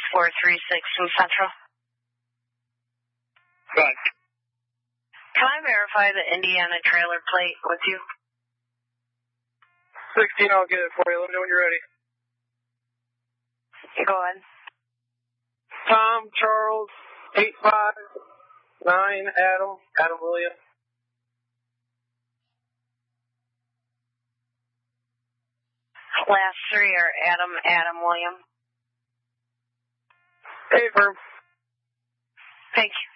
436 in Central. Go ahead. Can I verify the Indiana trailer plate with you? 16, I'll get it for you. Let me know when you're ready. Go ahead. Tom, Charles, 859, Adam William. Last three are Adam William. Hey, firm. Thank you.